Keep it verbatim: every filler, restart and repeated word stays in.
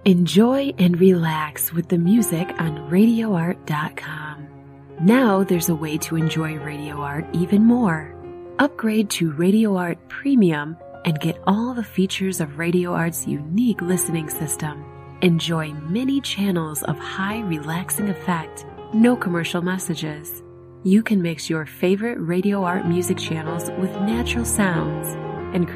Enjoy and relax with the music on radio art dot com. Now there's a way to enjoy Radio Art even more. Upgrade to Radio Art Premium and get all the features of Radio Art's unique listening system. Enjoy many channels of high relaxing effect, no commercial messages. You can mix your favorite Radio Art music channels with natural sounds and create